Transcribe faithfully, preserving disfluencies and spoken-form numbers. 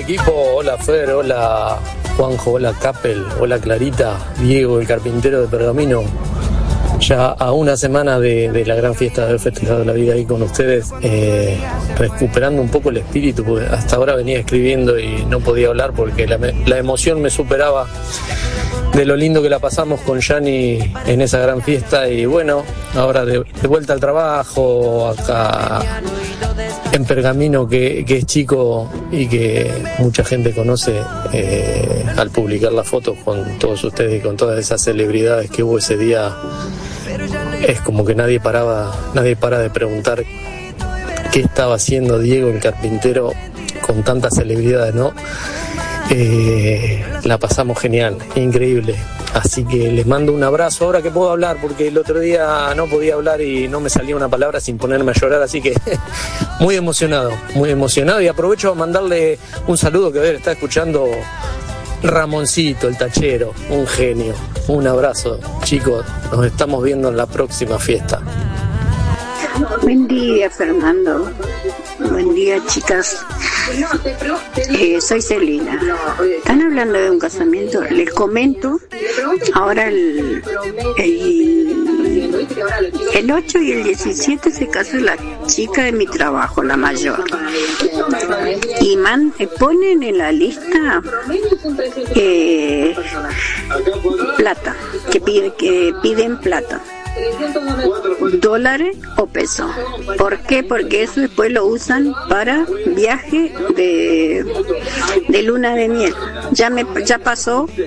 equipo, hola Fer, hola Juanjo, hola Capel, hola Clarita, Diego, el carpintero de Pergamino. Ya a una semana de, de la gran fiesta del Festejo de la Vida ahí con ustedes, eh, recuperando un poco el espíritu, porque hasta ahora venía escribiendo y no podía hablar porque la, la emoción me superaba de lo lindo que la pasamos con Yani en esa gran fiesta. Y bueno, ahora de, de vuelta al trabajo, acá en Pergamino, que, que es chico y que mucha gente conoce, eh, al publicar las fotos con todos ustedes y con todas esas celebridades que hubo ese día. Es como que nadie paraba, nadie para de preguntar qué estaba haciendo Diego, el carpintero, con tantas celebridades, ¿no? Eh, la pasamos genial, increíble. Así que les mando un abrazo ahora que puedo hablar, porque el otro día no podía hablar y no me salía una palabra sin ponerme a llorar, así que muy emocionado, muy emocionado. Y aprovecho a mandarle un saludo que debe estar escuchando Ramoncito, el tachero, un genio. Un abrazo, chicos, nos estamos viendo en la próxima fiesta. Buen día, Fernando. Buen día, chicas. Eh, soy Celina. Están hablando de un casamiento. Les comento. Ahora el, el, el ocho y el diecisiete se casa la chica de mi trabajo, la mayor. Y man, ponen en la lista eh, plata, que, pide, que piden plata. Dólares o pesos. ¿Por qué? Porque eso después lo usan para viaje de, de luna de miel. Ya me ya pasó